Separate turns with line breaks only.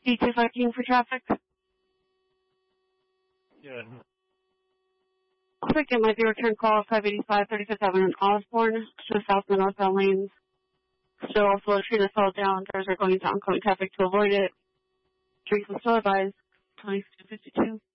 D215 for traffic.
Yeah.
Quick, it might be return call 585 35th Avenue in Osborne to the south and northbound lanes. Still also a train that fell down. Drivers are going to oncoming traffic to avoid it. Drinks will still advised 2252.